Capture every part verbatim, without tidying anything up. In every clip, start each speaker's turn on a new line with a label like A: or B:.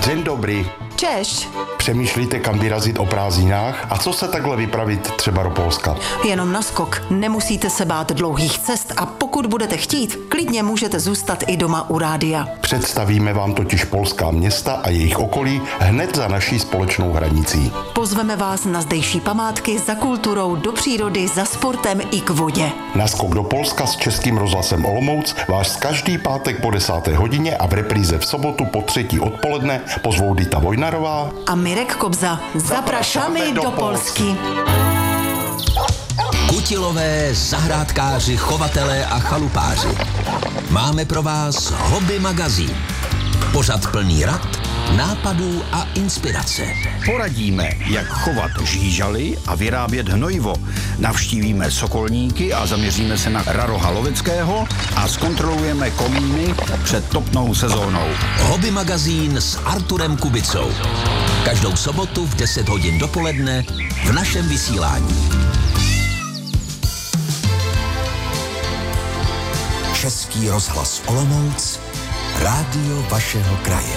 A: Dzień dobry.
B: Češ.
A: Přemýšlíte, kam vyrazit o prázdninách? A co se takhle vypravit třeba do Polska?
B: Jenom na skok. Nemusíte se bát dlouhých cest a pokud budete chtít, klidně můžete zůstat i doma u rádia.
A: Představíme vám totiž polská města a jejich okolí hned za naší společnou hranicí.
B: Pozveme vás na zdejší památky, za kulturou, do přírody, za sportem i k vodě.
A: Naskok do Polska s Českým rozhlasem Olomouc vás každý pátek po desáté hodině a v repríze v sobotu po třetí odpoledne pozvou Dita Vojnarová
B: a Mirek Kobza. Zaprašamy do Polsky.
C: Kutilové, zahrádkáři, chovatelé a chalupáři. Máme pro vás Hobby magazín. Pořad plný rad, nápadů a inspirace.
D: Poradíme, jak chovat žížaly a vyrábět hnojivo. Navštívíme sokolníky a zaměříme se na raroha loveckého a zkontrolujeme komíny před topnou sezónou.
C: Hobby magazín s Arturem Kubicou. Každou sobotu v deset hodin dopoledne v našem vysílání. Český rozhlas Olomouc, rádio vašeho kraje.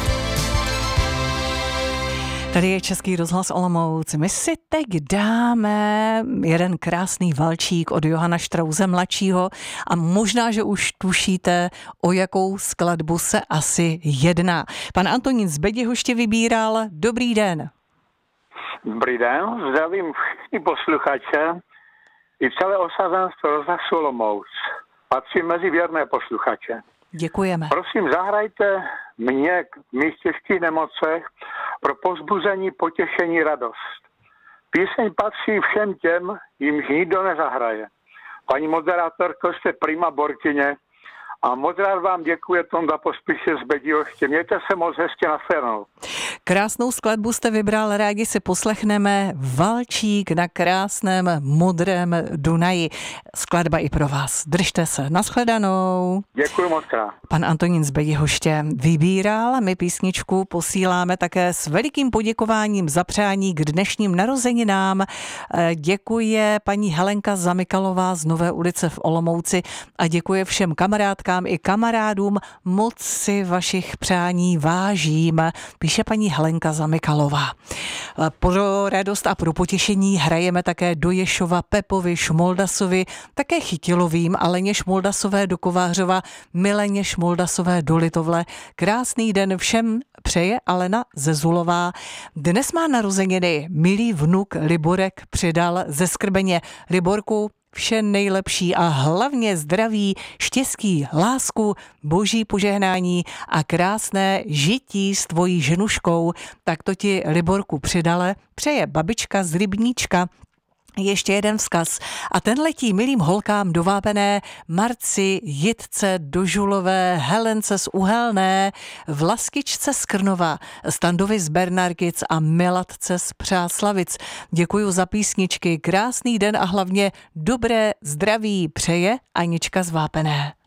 E: Tady je Český rozhlas Olomouc. My si teď dáme jeden krásný valčík od Johana Štrause mladšího a možná, že už tušíte, o jakou skladbu se asi jedná. Pan Antonín z Bedihoště vybíral. Dobrý den.
F: Dobrý den, zdravím všichni posluchače i celé osazenstvo rozhlasu Olomouc. Patřím mezi věrné posluchače.
E: Děkujeme.
F: Prosím, zahrajte mě v mých těžkých nemocech pro povzbuzení, potěšení, radost. Píseň patří všem těm, jimž nikdo nezahraje. Paní moderátorko, jste prima borkyně a moc rád vám děkuje Tonda Pospíšil z Bedihoště. Mějte se moc hezky, na shledanou.
E: Krásnou skladbu jste vybral, rádi si poslechneme Valčík na krásném modrém Dunaji. Skladba i pro vás. Držte se, na shledanou.
F: Děkuji moc krát.
E: Pan Antonín z Bedihoště vybíral, my písničku posíláme také s velikým poděkováním za přání k dnešním narozeninám. Děkuje paní Helenka Zamykalová z Nové ulice v Olomouci a děkuje všem kamarádkám i kamarádům. Moc si vašich přání vážím, píše paní Helenka Zamykalová. Pro radost a pro potěšení hrajeme také do Ješova Pepovi Šmoldasovi, také Chytilovým, Aleně Šmoldasové do Kovářova, Mileně Šmoldasové do Litovle. Krásný den všem přeje Alena ze Zulová. Dnes má narozeniny milý vnuk Liborek přidal ze Skrbeně. Liborku, vše nejlepší a hlavně zdraví, štěstí, lásku, boží požehnání a krásné žití s tvojí ženuškou. Tak to ti, Liborku, přidale přeje babička z Rybníčka. Ještě jeden vzkaz. A ten letí milým holkám do Vápené, Marci, Jitce do Žulové, Helence z Uhelné, Vlaskičce z Krnova, Standovi z Bernarkic a Milatce z Přáslavic. Děkuju za písničky, krásný den a hlavně dobré zdraví přeje Anička z Vápené.